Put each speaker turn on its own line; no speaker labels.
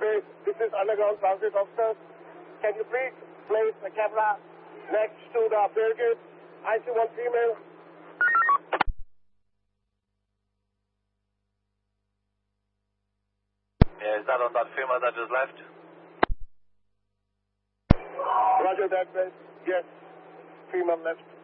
base. This is underground transit officers. Can you please place the camera next to the barricade? I see one female.
Yeah, is that on that female that just left?
Roger that, base. Yes, female left.